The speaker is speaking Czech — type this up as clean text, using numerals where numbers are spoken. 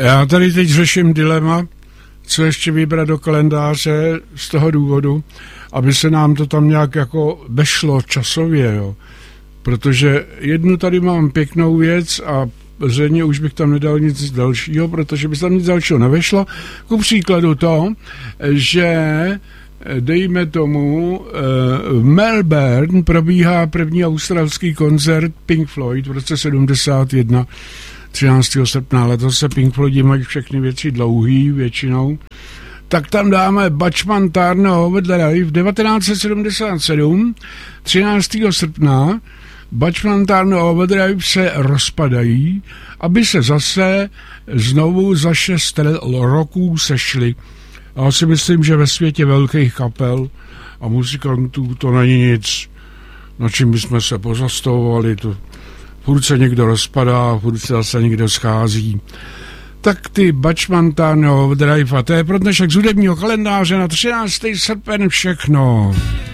Já tady teď řeším dilema, co ještě vybrat do kalendáře z toho důvodu, aby se nám to tam nějak jako vešlo časově, jo. Protože jednu tady mám pěknou věc a zřejmě už bych tam nedal nic dalšího, protože by tam nic dalšího nevešlo. Ku příkladu to, že dejme tomu, v Melbourne probíhá první australský koncert Pink Floyd v roce 71, 13. srpna. Letos se Pink Floydi mají všechny věci dlouhý většinou. Tak tam dáme Bachman Turner Overdrive v 1977, 13. srpna. Bachman Turner Overdrive se rozpadají, aby se zase znovu za 6 roků sešli. Já si myslím, že ve světě velkých kapel a muzikantů to není nic, na čím bychom se pozastavovali. To furt se někdo rozpadá, furt se zase někdo schází. Tak ty Bachman Turner Overdrive, a to je pro dnešek z hudebního kalendáře na 13. srpen všechno.